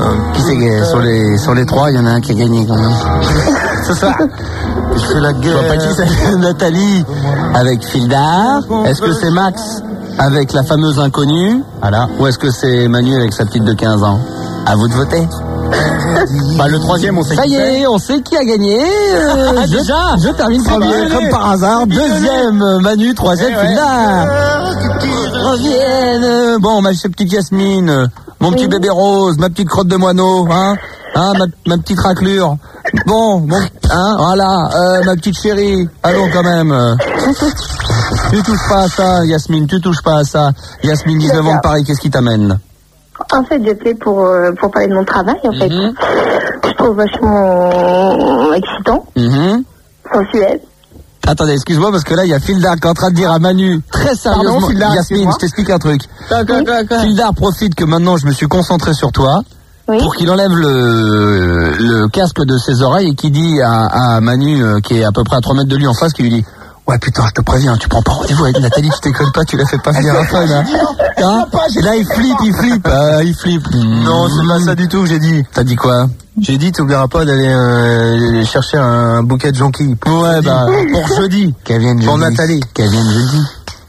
Qui c'est sur les trois, il y en a un qui a gagné quand même. Ce soir. C'est la guerre. Je vois pas qui c'est. Nathalie avec Fildar. Est-ce que c'est Max avec la fameuse inconnue? Voilà. Ou est-ce que c'est Manu avec sa petite de 15 ans? À vous de voter. Bah, le troisième, on sait Ça y est, on sait qui a gagné. Déjà, je termine premier, comme par hasard. Deuxième, Manu. Troisième, Fildar. Revienne. Bon, ma petite Yasmine, mon petit bébé rose, ma petite crotte de moineau, hein, ma petite raclure. Bon, hein, voilà, ma petite chérie. Allons quand même. Tu touches pas à ça, Yasmine, tu touches pas à ça. Yasmine, 19 ans de Paris, qu'est-ce qui t'amène? En fait, j'appelais pour parler de mon travail, en fait. Je trouve vachement excitant, sensuel. Attendez, excuse-moi, parce que là, il y a Fildar qui est en train de dire à Manu, très sérieusement, Pardon, Fildar, Yasmine, je t'explique un truc. Fildar profite que maintenant je me suis concentré sur toi, pour qu'il enlève le casque de ses oreilles et qui dit à Manu, qui est à peu près à 3 mètres de lui en face, qui lui dit: ouais, putain, je te préviens, tu prends pas rendez-vous avec Nathalie, tu déconnes pas, tu la fais pas venir à fun, hein. Et là, il flippe. Non, c'est pas ça du tout que j'ai dit. T'as dit quoi? J'ai dit, t'oublieras pas d'aller chercher un bouquet de jonquilles. Ouais, bah, pour jeudi. Qu'elle vienne jeudi. Pour Nathalie. Qu'elle vienne jeudi.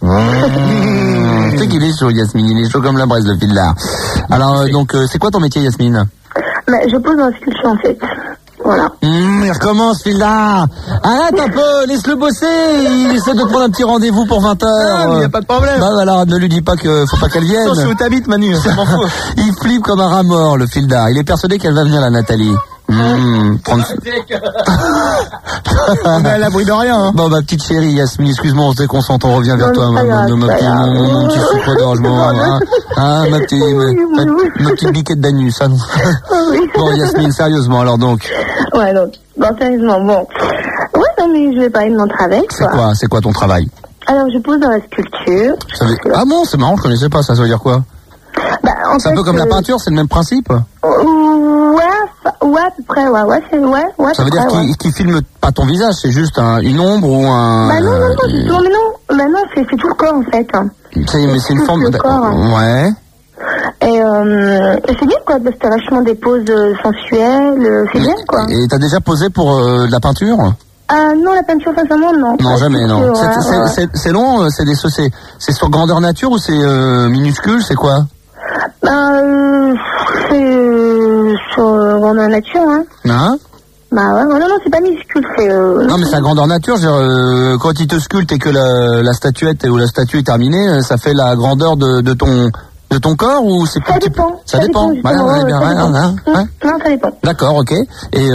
Tu sais qu'il est chaud, Yasmine, il est chaud comme la braise de Fildar. Alors, donc, c'est quoi ton métier, Yasmine? Je pose dans la sculpture, en fait. Voilà. Il recommence, Fildar. Arrête un peu, laisse-le bosser. Il essaie de prendre un petit rendez-vous pour 20h. Il n'y a pas de problème. Bah voilà, ne lui dis pas que faut pas qu'elle vienne. Attention où t'habites, Manu, ça m'en fout. Il flippe comme un rat mort, le Fildar. Il est persuadé qu'elle va venir, la Nathalie. On est à l'abri de rien, hein. Bon, ma petite chérie, Yasmine, excuse-moi, on se déconcentre, on revient vers toi, mon petit souffre d'orangement, hein, ma petite biquette d'anus, hein. Bon, Yasmine, sérieusement, alors donc. Ouais, donc, sérieusement, bon. Ouais, non, mais je vais parler de mon travail, quoi. C'est quoi ton travail? Alors, je pose dans la sculpture. Ah bon, c'est marrant, je connaissais pas, ça veut dire quoi? C'est un peu comme la peinture, c'est le même principe? Ouais, à peu près, ouais. Ça veut dire qu'il filme pas ton visage, c'est juste une ombre ou un... non, c'est tout le corps, en fait. Mais c'est une forme... de corps. Ouais. Et c'est bien, quoi, parce que t'as vachement des poses sensuelles, c'est bien, quoi. Et t'as déjà posé pour de la peinture? Non, la peinture, sincèrement, non. Non, jamais, non. C'est long, c'est sur grandeur nature ou c'est minuscule, c'est quoi? C'est sur grandeur nature, hein. Hein? Non, c'est pas minuscule, c'est... Non, mais c'est à grandeur nature, je veux dire, quand il te sculpte et que la statuette ou la statue est terminée, ça fait la grandeur de ton corps ou c'est Ça dépend. Ça dépend. Non, ça dépend. D'accord, ok. Et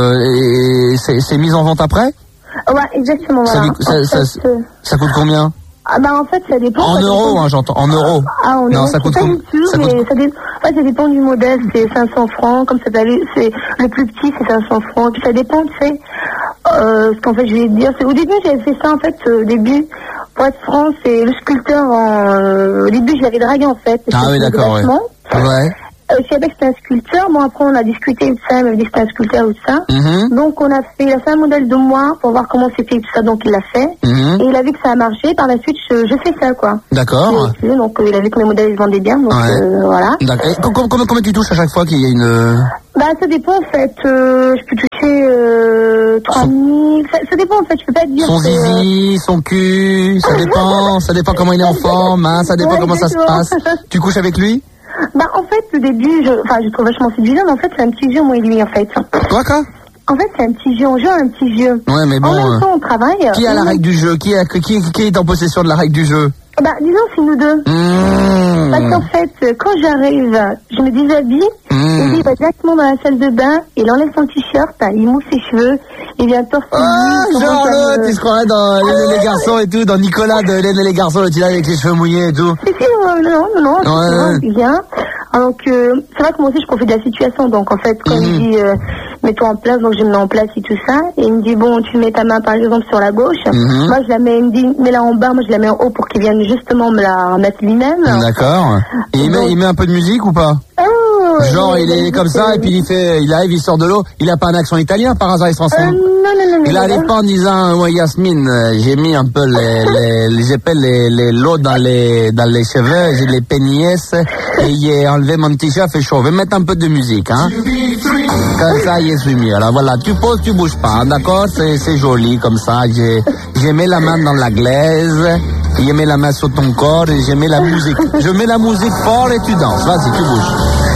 c'est mis en vente après? Ouais, exactement, voilà. Ça coûte combien? En fait, ça dépend. En euros, hein, j'entends. En euros. En non, euros, ça coûte combien? Ça dépend du modèle. C'est 500 francs. Comme ça peut aller, c'est le plus petit, c'est 500 francs. Puis ça dépend, tu sais. Ce qu'en fait, je vais te dire, c'est au début, j'avais fait ça, en fait, au début. Pour être franc, c'est le sculpteur. Au début, je l'avais dragué, en fait. Ah oui, d'accord, ouais. Je savais que c'était un sculpteur. Bon, après, on a discuté de ça. Il m'a dit que c'était un sculpteur ou tout ça. Donc, il a fait un modèle de moi pour voir comment c'était tout ça. Donc, il l'a fait. Et il a vu que ça a marché. Par la suite, je fais ça, quoi. D'accord. Donc, il a vu que mes modèles se vendaient bien. Donc, voilà. D'accord. Combien tu touches à chaque fois qu'il y a une... Ça dépend, en fait. Je peux toucher 3000. Ça dépend, en fait. Je peux pas te dire. Son zizi, son cul, ça dépend. Ça dépend comment il est en forme, hein. Ça dépend comment ça se passe. Tu couches avec lui? En fait, au début, je trouve vachement séduisant, mais en fait, c'est un petit vieux, moi et lui, en fait. Quoi? En fait, c'est un petit vieux, on joue à un petit vieux. Ouais, mais bon. En même temps, on travaille. Qui a la règle du jeu? Qui est en possession de la règle du jeu? Disons, c'est nous deux. Parce qu'en fait, quand j'arrive, je me déshabille, et lui, il va directement dans la salle de bain, il enlève son t-shirt, il mousse ses cheveux, il vient torse nu. Genre l'autre, il se croirait dans Hélène et les garçons et tout, dans Nicolas de Hélène et les garçons, le là avec les cheveux mouillés et tout. Non, il vient. Donc, c'est vrai que moi aussi, je profite de la situation. Donc, en fait, quand il dit, mets-toi en place, donc je me mets en place et tout ça. Et il me dit, bon, tu mets ta main, par exemple, sur la gauche. Moi, je la mets, il me dit, mets-la en bas, moi, je la mets en haut pour qu'il vienne justement me la remettre lui-même. D'accord. Et il met un peu de musique ou pas? Genre, il est comme ça, et puis il arrive, il sort de l'eau. Il a pas un accent italien, par hasard, il se transforme. Non. Il arrive pas en disant, ouais, Yasmine, j'ai mis un peu l'eau dans les cheveux, j'ai les péniès, et j'ai enlevé mon t-shirt, fait chaud. Je vais mettre un peu de musique, hein. Comme ça, je suis mieux. Alors voilà, tu poses, tu bouges pas, hein, d'accord? C'est joli, comme ça. J'ai mis la main dans la glaise, j'ai mis la main sur ton corps, et j'ai mis la musique. Je mets la musique fort et tu danses. Vas-y, tu bouges.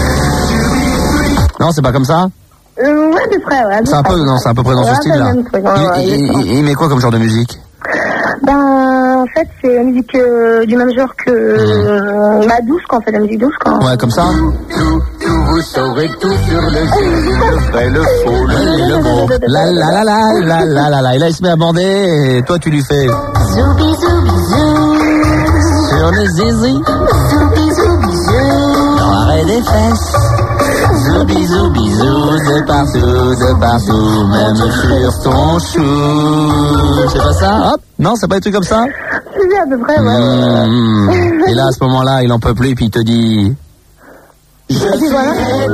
Non, c'est pas comme ça? Ouais, à peu près, ouais. C'est à peu près dans ce style-là. Il met quoi comme genre de musique? En fait, c'est la musique du même genre que ma douce, quoi, en fait, la musique douce, quoi. Ouais, comme ça. Vous saurez tout sur le vrai, le faux, le gros. La. Et là, il se met à bander, et toi, tu lui fais. Zoubi, zoubi, zou. Sur les zizi. Zoubi, zoubi, zou. Dans l'arrêt des fesses. Zoubi, zoubi, zou. De partout, même sur ton chou. C'est pas ça? Hop. Non, c'est pas des trucs comme ça? C'est à peu près, ouais. Et là, à ce moment-là, il en peut plus, et puis il te dit. Je suis voilà.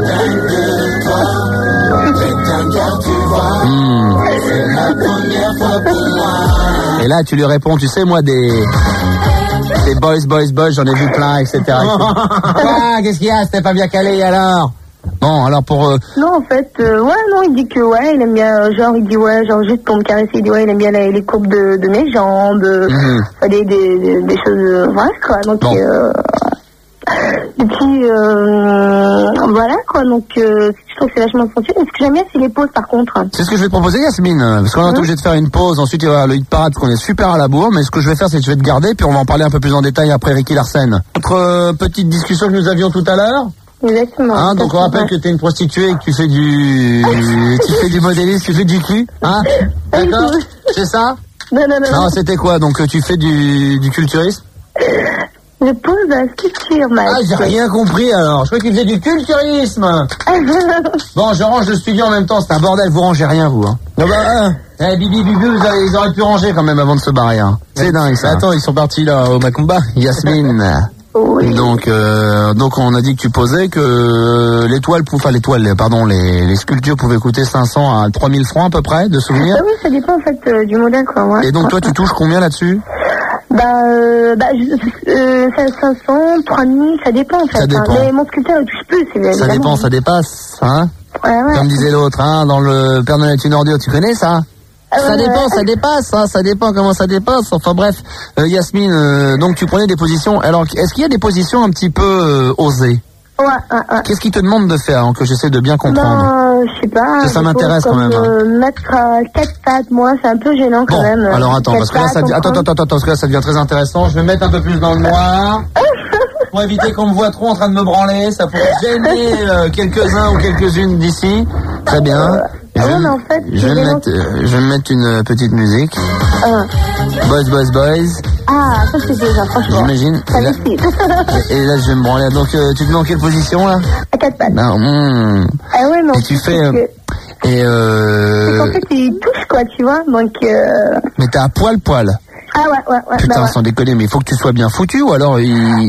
Et là, tu lui réponds, tu sais, moi, des boys, j'en ai vu plein, etc. Ah, qu'est-ce qu'il y a? C'était pas bien calé, alors? Bon, alors pour... Non, en fait, il dit que, il aime bien, genre, il dit, genre, juste pour me caresser, il dit, il aime bien les courbes de mes jambes, des choses, voilà, quoi, donc... Bon. Et puis, voilà, quoi, donc, je trouve que c'est vachement sensuel. Ce que j'aime bien, c'est les pauses, par contre. C'est ce que je vais te proposer, Yasmine, parce qu'on est obligé de faire une pause, ensuite il y aura le hit parade, parce qu'on est super à la bourre, mais ce que je vais faire, c'est que je vais te garder, puis on va en parler un peu plus en détail après Ricky Larsen. Notre petite discussion que nous avions tout à l'heure. Exactement. Hein, donc on rappelle que tu es une prostituée et que tu fais du modélisme, tu fais du cul, hein? D'accord? C'est ça? Non, c'était quoi? Donc tu fais du culturisme? Je pose de la sculpture, Max. Ah, j'ai rien compris alors. Je croyais qu'il faisait du culturisme. Bon, je range le studio en même temps. C'est un bordel. Vous rangez rien, vous. Hein. Bibi, ils auraient pu ranger quand même avant de se barrer. Hein. C'est dingue, ça. Attends, ils sont partis là au Macumba. Yasmine. Oui. Donc on a dit que tu posais que les sculptures pouvaient coûter 500 à 3000 francs à peu près, de souvenirs. Oui, ça dépend en fait du modèle, quoi. Ouais. Et donc toi, tu touches combien là-dessus? 500, 3000, ça dépend en fait. Ça dépend. Mais mon sculpteur, il touche plus. Ça dépend, ça dépasse, hein. Ouais. Comme disait l'autre, hein, dans le Père Noël est une ordure, tu connais ça? Ça dépend, ça dépasse, hein, ça dépend comment ça dépasse. Enfin bref, Yasmine, donc tu prenais des positions. Alors, est-ce qu'il y a des positions un petit peu osées? Ouais. Qu'est-ce qu'il te demande de faire, hein, que j'essaie de bien comprendre? Je sais pas. Ça m'intéresse quand même. Mettre 4 pattes, moi, c'est un peu gênant quand même. Alors attends, parce que là, parce que là, ça devient très intéressant. Je vais mettre un peu plus dans le noir. Pour éviter qu'on me voit trop en train de me branler, ça pourrait gêner quelques-uns ou quelques-unes d'ici. Très bien. Je vais mettre une petite musique. Boys. Ah, ça c'est déjà, franchement. J'imagine. Et là, je vais me branler. Donc, tu te mets en quelle position, là? À 4 pattes. Non, Ah ouais, non. Et tu fais... C'est qu'en fait, il touche, quoi, tu vois, donc... Mais t'es à poil. Ah ouais. Putain, sans déconner, mais il faut que tu sois bien foutu, ou alors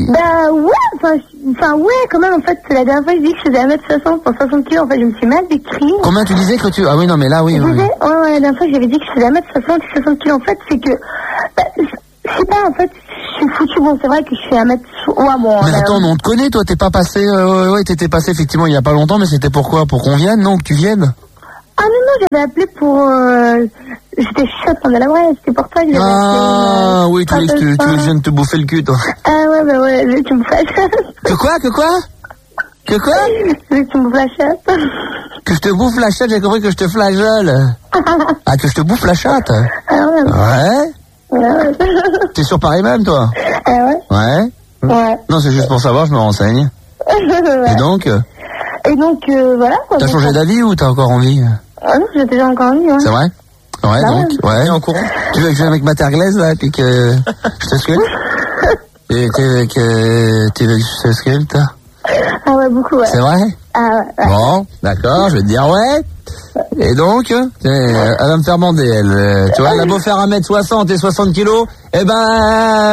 quand même, en fait, la dernière fois, je dis que je faisais 1m60 pour 60 kg, en fait, je me suis mal décrit. Combien tu disais que tu... Ah oui, non, mais là, oui. Ouais, la dernière fois, j'avais dit que je faisais 1m60 et 60 kg, en fait, c'est que... je sais pas, en fait, je suis foutu, bon, c'est vrai que je fais 1m... Ouais, bon... Mais attends, mais on te connaît, toi, t'es pas passé... t'étais passé, effectivement, il y a pas longtemps, mais c'était pourquoi? Pour qu'on vienne, non, que tu viennes? Ah non, j'avais appelé pour... J'étais chaude pendant la vraie, c'était pour toi que j'avais appelé. Ah oui, tu veux que je vienne te bouffer le cul, toi. Ah ouais, je veux que tu me flagettes. Que quoi? Je veux que tu me bouffe la chatte. Que je te bouffe la chatte, j'ai compris que je te flagelle. Ah, que je te bouffe la chatte? Ah ouais. Ouais. T'es sur Paris même, toi? Ah ouais. Ouais. Non, c'est juste pour savoir, je me renseigne. Ouais. Et donc, voilà, quoi. T'as changé d'avis ou t'as encore envie? Ah non, j'ai déjà encore envie, hein. C'est vrai? Ouais, donc, ouais. En courant. Tu veux que je vienne avec ma terre glaise, là, puis que je te sculpte? Et tu veux que je te sculpte? Ah ouais, beaucoup, ouais. C'est vrai? Ah ouais. Bon, d'accord, je vais te dire ouais. Et donc, elle va me faire bander, elle. Tu vois, elle a beau faire 1m60 et 60 kilos,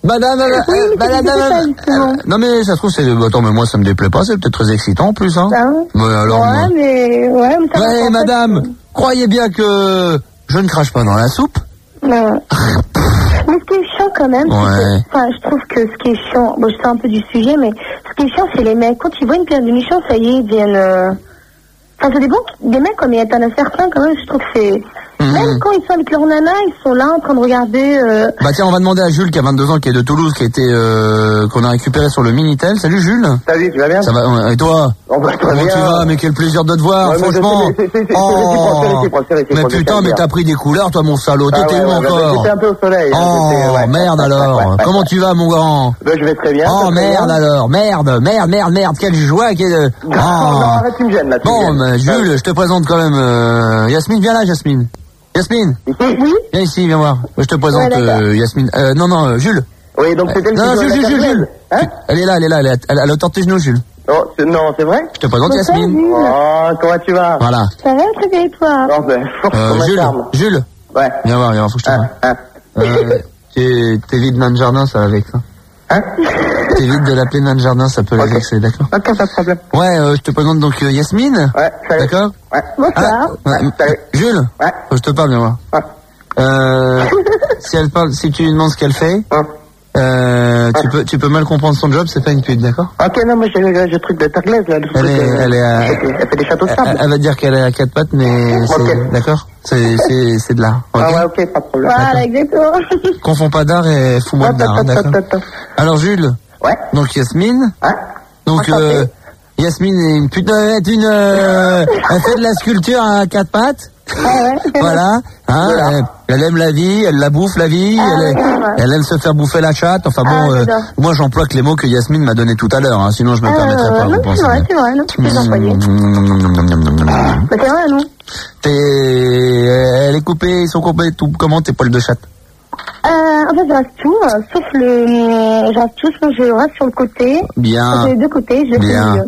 Madame, non mais ça se trouve c'est... Attends, mais moi ça me déplaît pas, c'est peut-être très excitant en plus, hein. Mais alors, ouais, mais... Ouais, mais ça va, en madame, croyez bien que je ne crache pas dans la soupe. Non. Mais ce qui est chiant quand même, je trouve que ce qui est chiant, bon, je sors un peu du sujet, mais ce qui est chiant, c'est les mecs. Quand ils voient une pierre de mission, ça y est, ils viennent... Enfin, c'est des mecs, comme il y en a certains, quand même, je trouve que c'est... Même quand ils sont avec leur nana, ils sont là en train de regarder... Bah tiens, on va demander à Jules, qui a 22 ans, qui est de Toulouse, qui a été... qu'on a récupéré sur le Minitel. Salut Jules. Salut, tu vas bien? Ça va, et toi? Comment tu vas? Mais quel plaisir de te voir, franchement. Mais putain, mais t'as pris des couleurs, toi, mon salaud. T'étais où encore? J'étais un peu au soleil. Oh, merde alors. Comment tu vas, mon grand? Je vais très bien. Oh, merde alors. Merde. Quelle joie, quelle... Non, arrête, tu me gênes, là. Bon, Jules, je te présente quand même... Yasmine, viens là, Yasmine. Yasmine. Oui. Viens ici, viens voir. Je te présente Yasmine. Non, Jules. Oui, donc c'était le... Non, Jules. Hein? Elle est là, elle est à l'auteur de tes genoux, Jules. Oh, non, c'est vrai? Je te présente Yasmine. Oh, comment tu vas? Voilà. Ça va très bien, toi? Jules. Ouais. Viens voir, faut que je te vois. T'es vide nain de jardin, ça va avec ça. Hein? T'évites de l'appeler nain de jardin, ça peut la vexer, d'accord? Ok, pas de problème. Ouais, je te présente donc Yasmine. Ouais, salut. D'accord? Ouais. Bonsoir. Salut. Jules? Ouais. Je te parle, viens voir. Si elle parle, si tu lui demandes ce qu'elle fait, tu peux mal comprendre son job, c'est pas une pute, d'accord? Ok, non, mais j'ai le truc de Targlaise, là. Elle fait des châteaux de sable. Elle va te dire qu'elle est à 4 pattes, mais d'accord? C'est de l'art. Okay? Ah ouais, ok, pas de problème. Voilà, exactement. Confonds pas d'art et fous-moi de d'art, d'accord? Alors, Jules? Ouais. Donc, Yasmine? Donc, Yasmine est une pute, elle fait de la sculpture à 4 pattes. Voilà, elle aime la vie, elle la bouffe la vie, elle aime se faire bouffer la chatte. Enfin bon, moi j'emploie que les mots que Yasmine m'a donné tout à l'heure, hein, sinon je me permettrais pas. Non, c'est vrai, non, tu peux les employer. C'est vrai, non? Elle est coupée, ils sont coupés, tout, comment tes poils de chatte? En fait, je reste tout, sauf je reste tout, sinon je reste sur le côté. Bien. Sur les deux côtés, je bien.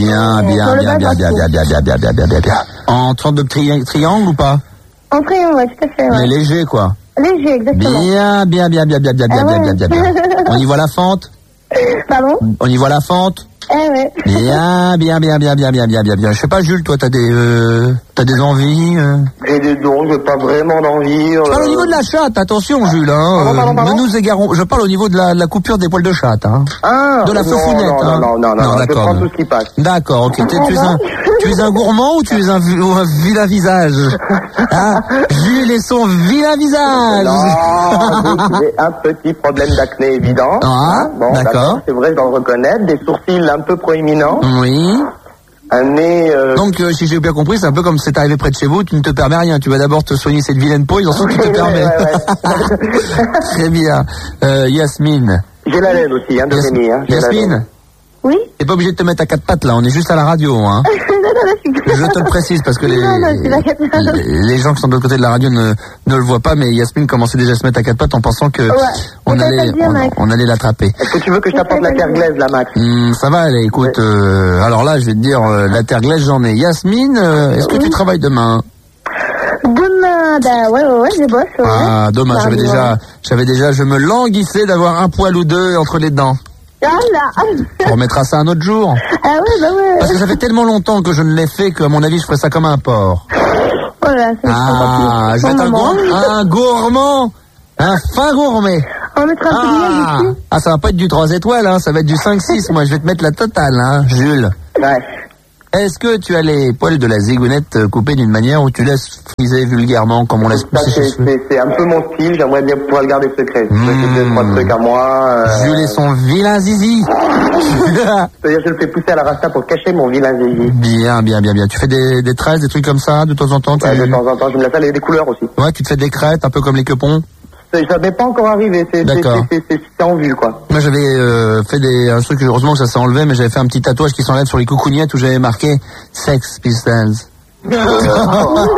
En sorte de triangle ou pas? En triangle, ouais, tout à fait, ouais. Mais léger, quoi. Léger, exactement. Bien. On y voit la fente? Pardon? On y voit la fente? Ouais. Bien. Je sais pas, Jules, toi, t'as des envies J'ai des dons, j'ai pas vraiment d'envie. Je parle au niveau de la chatte, attention, Jules, hein. Pardon. Ne nous égarons. Je parle au niveau de la coupure des poils de chatte, hein. De la feufounette, hein. Non, je prends tout ce qui passe. D'accord, ok. Tu es un gourmand ou tu es un vilain visage? Hein? Jules et son vilain visage. Non, j'ai un petit problème d'acné évident. Bon, d'accord. C'est vrai, je dois le reconnaître. Des sourcils un peu proéminents. Oui. Un nez... Donc, si j'ai bien compris, c'est un peu comme c'est arrivé près de chez vous, tu ne te permets rien. Tu vas d'abord te soigner cette vilaine peau, ils en sont qui te permet. Très bien. Yasmine. J'ai la laine aussi, de Rémi. Yasmine. Oui? T'es pas obligé de te mettre à 4 pattes, là. On est juste à la radio, hein. Je te le précise, parce que les gens qui sont de l'autre côté de la radio ne le voient pas, mais Yasmine commençait déjà à se mettre à 4 pattes en pensant que on allait l'attraper. Est-ce que tu veux que je t'apporte la terre glaise, là, Max? Ça va, allez, écoute, alors là, je vais te dire, la terre glaise, j'en ai. Yasmine, est-ce que tu travailles demain? Demain, ouais, je bosse, ouais. Ah, dommage, j'avais déjà, je me languissais d'avoir un poil ou deux entre les dents. On remettra ça un autre jour. Ah ouais. Parce que ça fait tellement longtemps que je ne l'ai fait qu'à mon avis, je ferais ça comme un porc. Voilà, je vais être un gourmand. Un fin gourmet. On va mettre un peu de miel dessus. Ça va pas être du 3 étoiles, hein, ça va être du 5-6. Moi, je vais te mettre la totale, hein, Jules. Ouais. Est-ce que tu as les poils de la zigounette coupés d'une manière où tu laisses friser vulgairement comme on laisse pousser ses cheveux? C'est un peu mon style, j'aimerais bien pouvoir le garder secret. C'est 2-3 trucs à moi. Jules et son vilain zizi. C'est-à-dire je le fais pousser à la rasta pour cacher mon vilain zizi. Bien. Tu fais des tresses, des trucs comme ça de temps en temps? De temps en temps, je me la fais des couleurs aussi. Ouais, tu te fais des crêtes, un peu comme les quepons? Ça n'est pas encore arrivé, c'est en vue, quoi. Moi, j'avais fait un truc, heureusement que ça s'est enlevé, mais j'avais fait un petit tatouage qui s'enlève sur les coucougnettes où j'avais marqué Sex Pistols. Voilà.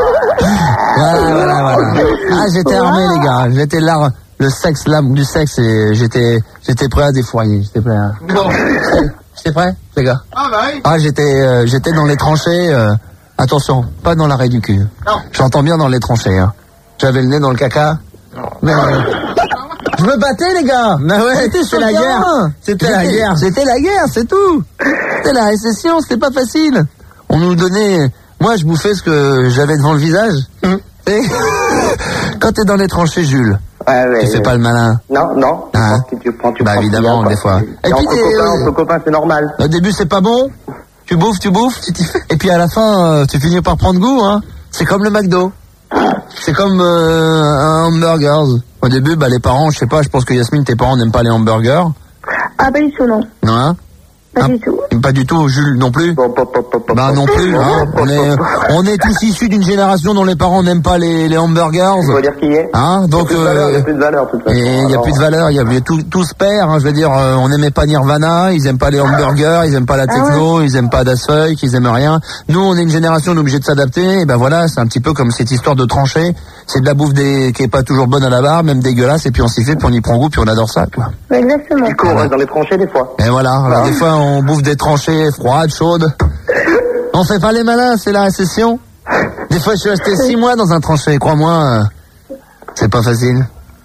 J'étais armé, les gars. J'étais là, le sexe, l'âme du sexe, et j'étais prêt à défoyer. J'étais prêt à... J'étais prêt, les gars? J'étais dans les tranchées, attention, pas dans l'arrêt du cul. J'entends bien dans les tranchées, hein. J'avais le nez dans le caca. Mais Je me battais, les gars. Bah ouais, c'était la guerre. C'était la guerre. C'était la guerre, c'est tout. C'était la récession, c'était pas facile. On nous donnait... Moi, je bouffais ce que j'avais devant le visage. Quand t'es dans les tranchées, Jules, tu fais pas le malin. Non. Hein? Tu prends évidemment, des fois. Et puis entre copains, c'est normal. Au début, c'est pas bon. Tu bouffes. Et puis à la fin, tu finis par prendre goût. Hein. C'est comme le McDo. C'est comme un hamburger. Au début, les parents, je sais pas, je pense que Yasmine, tes parents n'aiment pas les hamburgers. Ah, pas du tout, non. Non, hein? Pas du tout. Pas du tout, Jules non plus. Non plus. Hein. On est tous issus d'une génération dont les parents n'aiment pas les hamburgers. Il faut dire qui est. Hein, donc il n'y a plus de valeur, toute façon. Il n'y a plus de valeur. Tout se perd. Hein, je veux dire, on n'aimait pas Nirvana, ils n'aiment pas les hamburgers, ils n'aiment pas la techno, ils n'aiment pas Das Funk, ils n'aiment rien. Nous, on est une génération, on est obligé de s'adapter. Et ben voilà, c'est un petit peu comme cette histoire de tranchées. C'est de la bouffe qui est pas toujours bonne à la barre, même dégueulasse. Et puis on s'y fait, puis on y prend goût, puis on adore ça, quoi. Exactement. Du coup, on reste dans les tranchées des fois. Et voilà. Alors, des fois, on bouffe des tranchées froides, chaudes. On fait pas les malins, c'est la récession. Des fois, je suis resté 6 mois dans un tranché, crois-moi, c'est pas facile.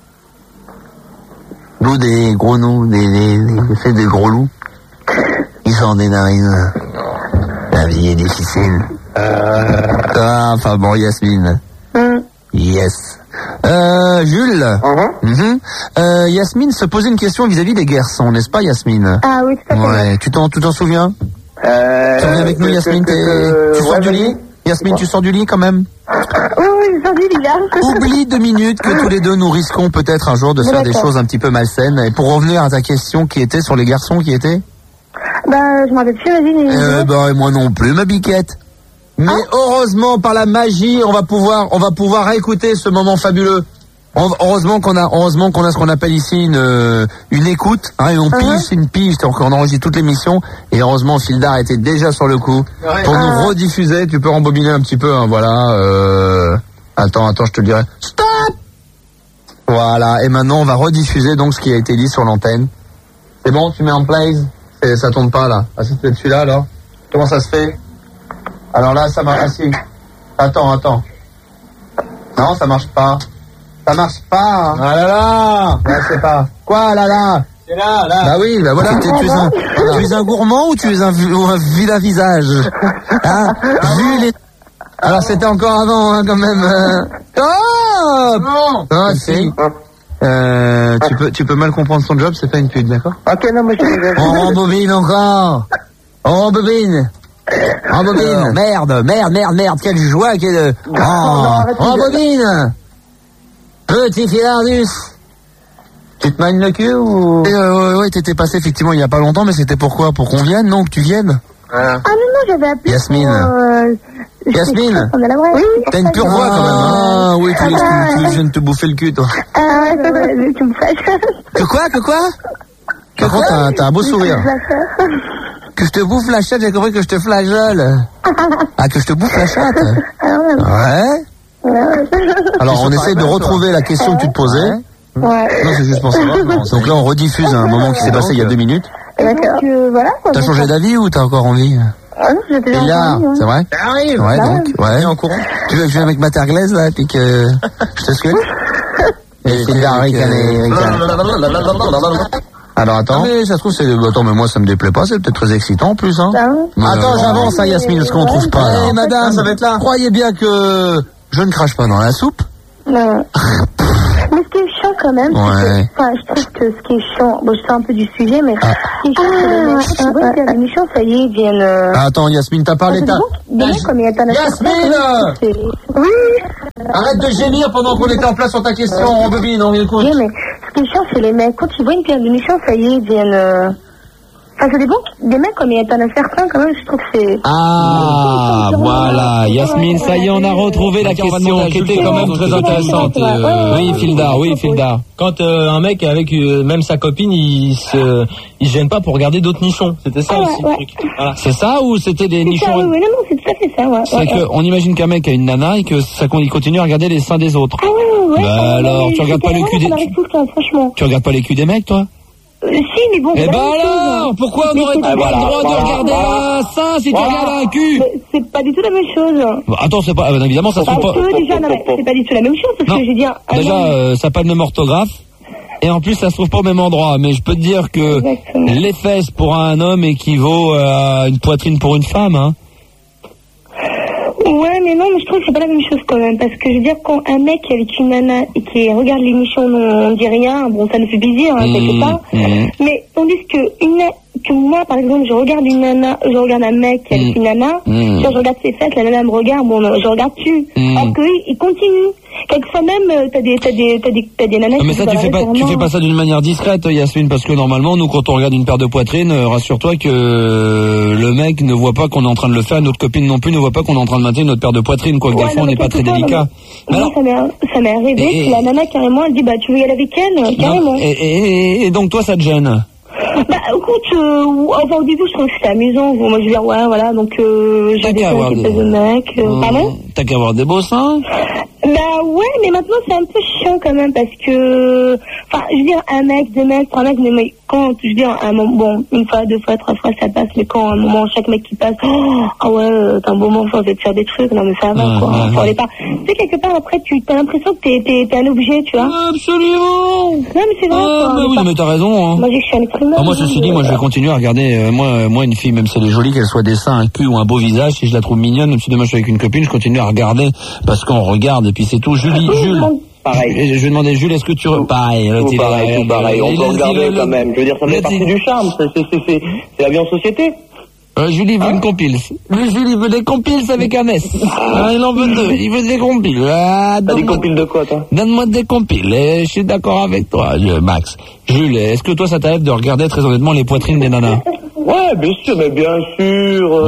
Nous, des gros loups, des gros loups, ils sortent des narines. La vie est difficile. Enfin bon, Yasmine. Yes. Jules. Yasmine se posait une question vis-à-vis des garçons, n'est-ce pas, Yasmine? Ah oui, tout à fait. Ouais. Tu t'en souviens? Tu reviens avec nous, Yasmine? Tu sors du lit? Yasmine, tu sors du lit quand même? Oui, je sors du lit, là. Oublie 2 minutes que tous les deux nous risquons peut-être un jour de faire des choses un petit peu malsaines. Et pour revenir à ta question qui était sur les garçons, qui était? Je m'en rappelle plus, vas-y. Et moi non plus, ma biquette. Mais heureusement, par la magie, on va pouvoir écouter ce moment fabuleux. Heureusement qu'on a ce qu'on appelle ici une écoute, hein, et on pige, c'est une pige, on enregistre toute l'émission, et heureusement Fildar était déjà sur le coup pour nous rediffuser. Tu peux rembobiner un petit peu, hein, voilà. Attends, je te dirai. Stop. Voilà, et maintenant on va rediffuser donc ce qui a été dit sur l'antenne. C'est bon, tu mets en place, ça tourne pas là. Ah, c'est peut-être celui-là alors. Comment ça se fait? Alors là, ça marche. Ah si. Attends. Non, ça marche pas. Ça marche pas. Hein. Ah là là. Ouais, c'est pas. Quoi là? C'est là. Bah oui, bah voilà. Tu es un gourmand ou tu es un vilain visage? Hein? Vu les... Alors c'était encore avant, hein, quand même. Stop. Non. Ah si. Tu peux mal comprendre son job, c'est pas une pute, d'accord? Ok, non, mais on rembobine encore. On rembobine. Merde, quelle joie, rembobine. Petit Filardus. Tu te magnes le cul ou... Ouais, t'étais passé effectivement il y a pas longtemps, mais c'était pourquoi? Pour qu'on vienne, non? Que tu viennes? Ah non, j'avais appelé Yasmine. Yasmine. Oui. T'as une pure voix quand même. Ah oui, tu viens de te bouffer le cul, toi. Tu me fâches. Que quoi? Par contre, t'as un beau sourire. Que je te bouffe la chatte, j'ai compris que je te flagelle. Ah, que je te bouffe la chatte? Ouais. Alors, on essaie de retrouver la question que tu te posais. Ouais. Non, c'est juste pour savoir. Donc là, on rediffuse un moment qui s'est passé il y a 2 minutes. D'accord. Voilà. T'as changé d'avis ou t'as encore envie? Ah non, j'étais déjà là, envie, c'est vrai? Ça arrive. Ouais, donc, ouais. En courant. Tu veux que je vienne avec ma terre glaise, là, puis que je te squette? Et c'est là, Alors attends. Ah, mais ça se trouve c'est... Attends, mais moi ça me déplaît pas, c'est peut-être très excitant en plus, hein. Attends, j'avance, hein, Yasmine, parce qu'on trouve pas. Eh, madame, ça va être là. Croyez bien que je ne crache pas dans la soupe. Non. Mais ce qui est chiant quand même, ouais. je trouve que ce qui est chiant, bon, je sors un peu du sujet, mais ce qui est chiant, c'est que les méchants, ça y est, ils viennent... Attends, Yasmine, t'as parlé... Yasmine! Oui. Arrête de gémir pendant qu'on était en place sur ta question, on bobine, on écoute. Oui, mais ce qui est chiant, c'est les mecs. Quand ils voient une pierre de méchant, ça y est, ils viennent... Enfin, c'est des mecs, comme il y a un certain, quand même, je trouve que c'est... Ah, voilà, Yasmine, ça y est, on a retrouvé la question qui était quand même très intéressante. Oui, Fildar. Quand un mec est avec même sa copine, il se gêne pas pour regarder d'autres nichons. C'était ça aussi le truc. Voilà. C'est ça ou c'était des nichons? Oui, non, c'est tout à fait ça, ouais. C'est qu'on imagine qu'un mec a une nana et que ça il continue à regarder les seins des autres. Ah ouais. Bah alors, tu regardes pas le cul des... Tu regardes pas les culs des mecs, toi? Si, mais bon... Eh ben alors, pourquoi on aurait pas le droit de regarder un sein si tu regardes un cul? C'est pas du tout la même chose. Bah, attends, c'est pas... évidemment, ça se trouve pas... Déjà, non, mais c'est pas du tout la même chose, parce que j'ai dit... Déjà, ça n'a pas le même orthographe. Et en plus, ça se trouve pas au même endroit. Mais je peux te dire que les fesses pour un homme équivaut à une poitrine pour une femme, hein. Ouais, mais non, mais je trouve que c'est pas la même chose quand même. Parce que je veux dire, quand un mec est avec une nana et qui regarde l'émission, on dit rien, bon, ça nous fait plaisir, hein, quelque part. Mais tandis que moi, par exemple, je regarde une nana, je regarde un mec avec une nana, je regarde ses fesses, la nana me regarde, bon, je regarde dessus. Alors qu'il continue. Quelquefois même, t'as des nanas qui... Mais ça, tu fais pas ça d'une manière discrète, Yasmine, parce que normalement, nous, quand on regarde une paire de poitrines, rassure-toi que le mec ne voit pas qu'on est en train de le faire, notre copine non plus ne voit pas qu'on est en train de maintenir notre paire de poitrine, quoi. Des fois, on n'est pas très délicat. Mais alors, ça m'est arrivé, que la nana, carrément, elle dit, bah, tu veux y aller avec elle, carrément. Et donc, toi, ça te gêne? Bah, écoute, enfin, au début, je trouvais que c'était amusant. Bon, moi, je veux dire, ouais, voilà, donc, j'ai des filles qui de mecs, pardon? T'as qu'à avoir des beaux seins? Bah, ouais, mais maintenant, c'est un peu chiant quand même, parce que, enfin, je veux dire, un mec, deux mecs, trois mecs, mais quand, je veux dire, un moment, bon, une fois, deux fois, trois fois, ça passe, mais quand, à un moment, chaque mec qui passe, ah ouais, t'as un beau moment, faut te faire des trucs, non, mais ça va, quoi, faut aller pas. Tu sais, quelque part, après, t'as l'impression que t'es un objet, tu vois. Absolument! Non, mais c'est vrai, quoi. Bah oui, mais t'as raison, hein. Moi, je suis un être humain. Moi, ceci dit, moi, je vais continuer à regarder, moi, une fille, même si elle est jolie, qu'elle soit des seins, un cul ou un beau visage, si je la trouve mignonne, même si demain je suis avec une copine, je continue à regarder, parce qu'on regarde, et puis c'est tout. Jules. Pareil. Je vais demander, Jules, est-ce que tu... Pareil. Tout pareil. On peut regarder quand même. Je veux dire, ça fait partie du charme. C'est la vie en société. Julie veut une compile. Julie veut des compiles avec un S. Il en veut deux. Il veut des compiles. T'as des compiles de quoi, toi? Donne-moi des compiles. Je suis d'accord avec toi, Max. Jules, est-ce que toi, ça t'arrive de regarder très honnêtement les poitrines des nanas? Ouais, bien sûr, mais bien sûr.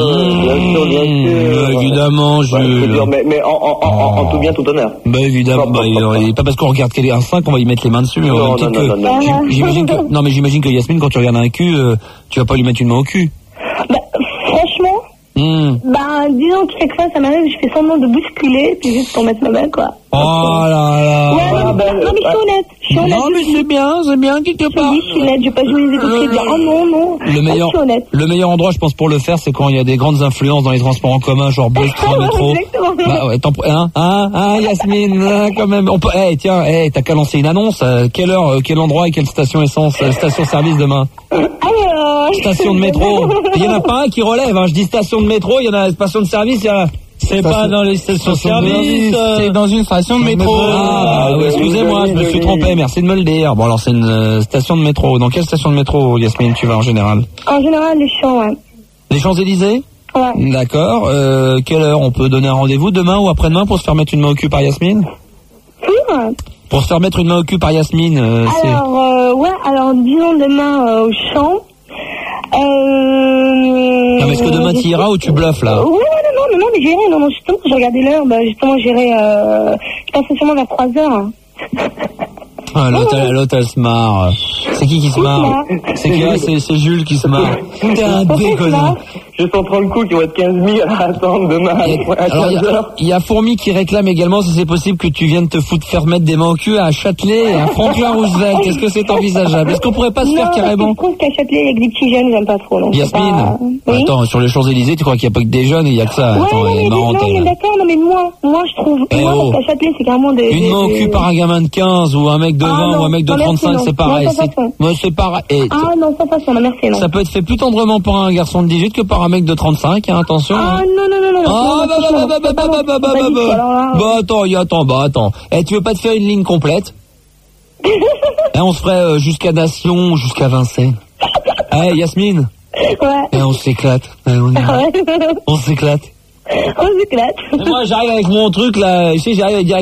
Évidemment, Jules. Mais en tout bien, tout honneur. Bah évidemment, pas parce qu'on regarde un sein qu'on va y mettre les mains dessus. Mais non. J'imagine que Yasmine, quand tu regardes un cul, tu vas pas lui mettre une main au cul. Bah, franchement, disons que quelquefois ça m'arrive, je fais semblant de bousculer, puis juste pour mettre ma main, quoi. Oh là là. Ouais, non, mais je suis honnête. Non, mais c'est bien, quelque part. Oui, je suis honnête, je vais pas jouer les étoiles, dire, oh non. Le meilleur endroit, je pense, pour le faire, c'est quand il y a des grandes influences dans les transports en commun, genre bus, train, métro. Bah ouais, Yasmine, quand même. On peut, t'as qu'à lancer une annonce. Quelle heure, quel endroit et quelle station essence, station-service demain? Station de métro. Il y en a pas un qui relève, hein. Je dis station de métro, il y en a station de service, il y a... C'est pas dans les stations-service, c'est dans une station de métro. Excusez-moi, je me suis trompé, merci de me le dire. Bon, alors c'est une station de métro. Dans quelle station de métro, Yasmine, tu vas en général? En général, les Champs, ouais. Les Champs-Élysées? Ouais. D'accord. Quelle heure on peut donner un rendez-vous, demain ou après-demain, pour se faire mettre une main au cul par Yasmine? Pour se faire mettre une main au cul par Yasmine, alors disons demain au Champ. Non, mais est-ce que demain tu iras ou tu bluffes là? Non, mais j'irai, non, justement, j'ai regardé l'heure, justement, j'irai, je pense sûrement vers 3h. Ah, l'autre, elle se marre. C'est qui se marre? C'est qui? C'est Jules qui se marre. T'es un déconneur. Je sens trop le coup qui vont être 15 000 à attendre demain à 15h. Il y a Fourmi qui réclame également si c'est possible que tu viennes te faire mettre des mains au cul à Châtelet et à Franklin-Roosevelt. Est-ce que c'est envisageable? Est-ce qu'on pourrait pas se faire carrément? Je trouve qu'à Châtelet, il y a que des petits jeunes, j'aime pas trop. Donc Yasmine, attends, sur les Champs-Élysées, tu crois qu'il n'y a pas que des jeunes et il y a que ça? Attends, elle est marrante. Non, mais d'accord, non, mais moi, je trouve. Moi, parce qu'à Châtelet, c'est carrément des... Une main au cul par un gamin de 15 ou un mec de 20 ou un mec de 35, c'est pareil. C'est pareil. Ah non, ça façon, merci, non. Ça peut être fait plus tendrement par un garçon de 18 que par un mec de 35. Attention. Ah non. Attends. Tu veux pas te faire une ligne complète? On se ferait jusqu'à Nation, jusqu'à Vincennes. Yasmine. Ouais. On s'éclate. On s'éclate. On s'éclate. Moi, j'arrive avec mon truc là. J'arrive avec